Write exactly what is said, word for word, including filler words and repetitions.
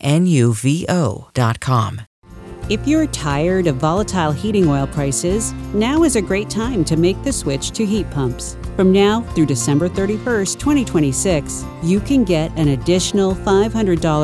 N U V O dot com. If you're tired of volatile heating oil prices, now is a great time to make the switch to heat pumps. From now through December thirty-first, twenty twenty-six, you can get an additional five hundred dollars